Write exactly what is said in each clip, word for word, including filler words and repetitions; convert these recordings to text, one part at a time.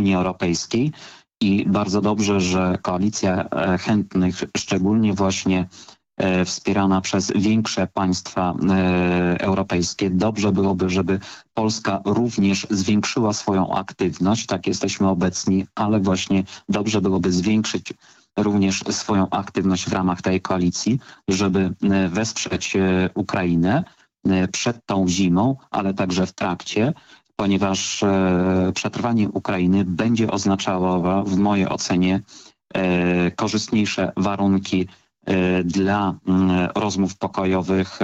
Unii Europejskiej i bardzo dobrze, że koalicja chętnych, szczególnie właśnie wspierana przez większe państwa europejskie. Dobrze byłoby, żeby Polska również zwiększyła swoją aktywność. Tak jesteśmy obecni, ale właśnie dobrze byłoby zwiększyć również swoją aktywność w ramach tej koalicji, żeby wesprzeć Ukrainę przed tą zimą, ale także w trakcie, ponieważ przetrwanie Ukrainy będzie oznaczało w mojej ocenie korzystniejsze warunki dla rozmów pokojowych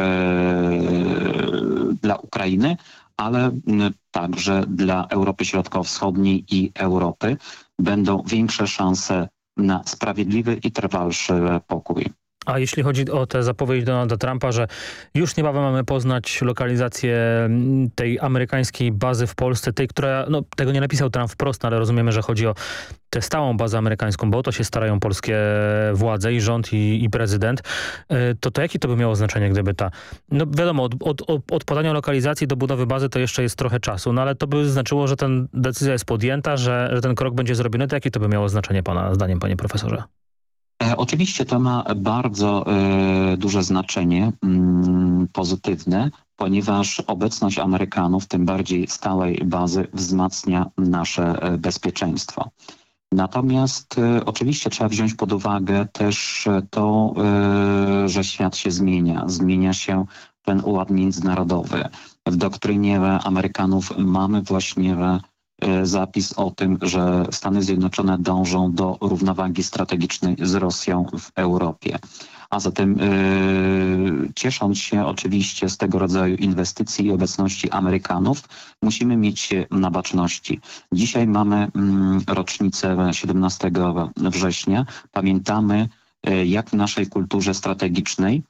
dla Ukrainy, ale także dla Europy Środkowo-Wschodniej i Europy. Będą większe szanse na sprawiedliwy i trwalszy pokój. A jeśli chodzi o tę zapowiedź Donalda Trumpa, że już niebawem mamy poznać lokalizację tej amerykańskiej bazy w Polsce, tej, która, no tego nie napisał Trump wprost, ale rozumiemy, że chodzi o tę stałą bazę amerykańską, bo o to się starają polskie władze i rząd i, i prezydent, to to jakie to by miało znaczenie, gdyby ta, no wiadomo, od, od, od podania lokalizacji do budowy bazy to jeszcze jest trochę czasu, no ale to by znaczyło, że ta decyzja jest podjęta, że, że ten krok będzie zrobiony, to jakie to by miało znaczenie pana zdaniem, panie profesorze? Oczywiście to ma bardzo y, duże znaczenie y, pozytywne, ponieważ obecność Amerykanów, tym bardziej stałej bazy, wzmacnia nasze y, bezpieczeństwo. Natomiast y, oczywiście trzeba wziąć pod uwagę też to, y, że świat się zmienia. Zmienia się ten ład międzynarodowy. W doktrynie Amerykanów mamy właśnie zapis o tym, że Stany Zjednoczone dążą do równowagi strategicznej z Rosją w Europie. A zatem yy, ciesząc się oczywiście z tego rodzaju inwestycji i obecności Amerykanów, musimy mieć się na baczności. Dzisiaj mamy mm, rocznicę siedemnastego września. Pamiętamy, yy, jak w naszej kulturze strategicznej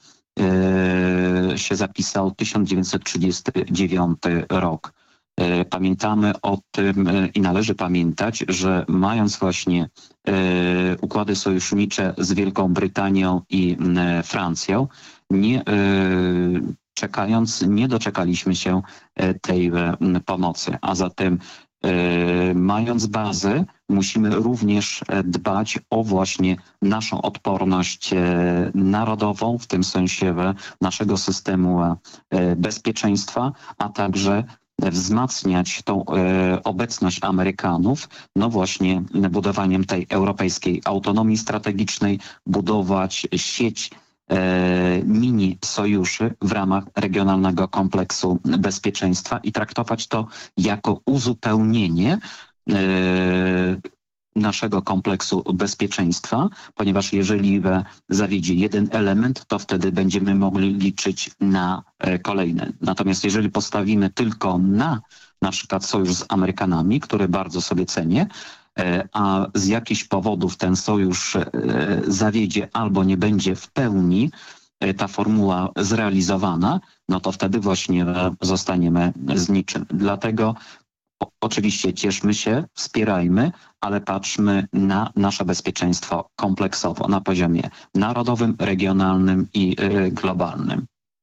yy, się zapisał tysiąc dziewięćset trzydziesty dziewiąty rok. Pamiętamy o tym i należy pamiętać, że mając właśnie układy sojusznicze z Wielką Brytanią i Francją, nie, czekając, nie doczekaliśmy się tej pomocy. A zatem mając bazę, musimy również dbać o właśnie naszą odporność narodową, w tym sensie naszego systemu bezpieczeństwa, a także wzmacniać tą e, obecność Amerykanów, no właśnie budowaniem tej europejskiej autonomii strategicznej, budować sieć e, mini sojuszy w ramach regionalnego kompleksu bezpieczeństwa i traktować to jako uzupełnienie e, naszego kompleksu bezpieczeństwa, ponieważ jeżeli zawiedzie jeden element, to wtedy będziemy mogli liczyć na kolejne. Natomiast jeżeli postawimy tylko na na przykład sojusz z Amerykanami, który bardzo sobie cenię, a z jakichś powodów ten sojusz zawiedzie albo nie będzie w pełni ta formuła zrealizowana, no to wtedy właśnie zostaniemy z niczym. Dlatego oczywiście cieszmy się, wspierajmy, ale patrzmy na nasze bezpieczeństwo kompleksowo, na poziomie narodowym, regionalnym i y, globalnym.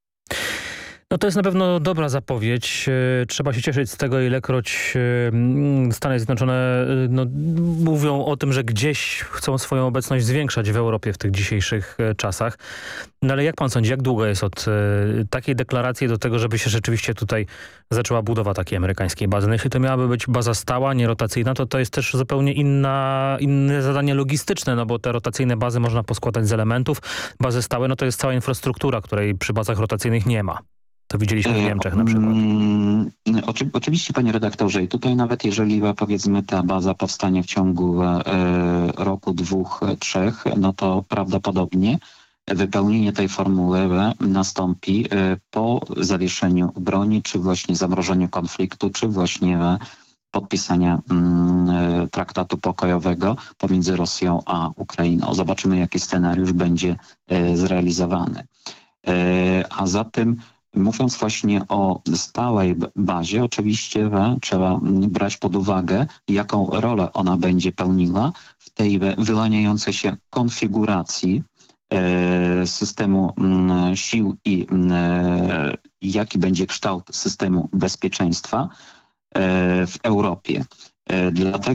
No to jest na pewno dobra zapowiedź. Trzeba się cieszyć z tego, ilekroć Stany Zjednoczone no, mówią o tym, że gdzieś chcą swoją obecność zwiększać w Europie w tych dzisiejszych czasach. No ale jak pan sądzi, jak długo jest od takiej deklaracji do tego, żeby się rzeczywiście tutaj zaczęła budowa takiej amerykańskiej bazy? No jeśli to miałaby być baza stała, nie rotacyjna, to to jest też zupełnie inna, inne zadanie logistyczne, no bo te rotacyjne bazy można poskładać z elementów. Bazy stałe, no to jest cała infrastruktura, której przy bazach rotacyjnych nie ma. To widzieliśmy w Niemczech na przykład. Oczy, oczywiście, panie redaktorze, i tutaj nawet jeżeli powiedzmy ta baza powstanie w ciągu e, roku, dwóch, trzech, no to prawdopodobnie wypełnienie tej formuły nastąpi e, po zawieszeniu broni, czy właśnie zamrożeniu konfliktu, czy właśnie e, podpisania e, traktatu pokojowego pomiędzy Rosją a Ukrainą. Zobaczymy, jaki scenariusz będzie e, zrealizowany. E, a zatem mówiąc właśnie o stałej bazie, oczywiście trzeba brać pod uwagę, jaką rolę ona będzie pełniła w tej wyłaniającej się konfiguracji systemu sił i jaki będzie kształt systemu bezpieczeństwa w Europie. Dlatego